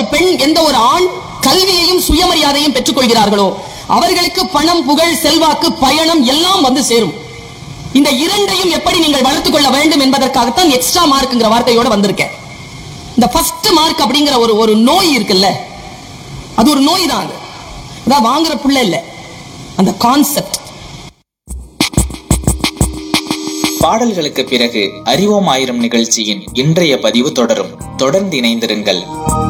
ஒரு பெண், எந்த ஒரு ஆண் கல்வியையும் சுயமரியாதையும் பெற்றுக் கொள்கிறார்களோ அவர்களுக்கு பணம், புகழ், செல்வாக்கு, பயணம் எல்லாம் வந்து சேரும். இந்த இரண்டையும் எப்படி நீங்கள் வளர்த்துக் கொள்ள வேண்டும் என்பதற்காகத்தான் எக்ஸ்ட்ரா மார்க்ங்கிற வார்த்தையோட வந்திருக்கேன். இந்த ஃபர்ஸ்ட் மார்க் அப்படிங்கிற ஒரு நோய் இருக்குல்ல, அது ஒரு நோய் தான். அதான் வாங்குற புள்ள இல்ல, அந்த கான்செப்ட். பாடல்களுக்கு பிறகு அறிவோம் ஆயிரம் நிகழ்ச்சியின் இன்றைய பதிவு தொடரும். தொடர்ந்து இணைந்திருங்கள்.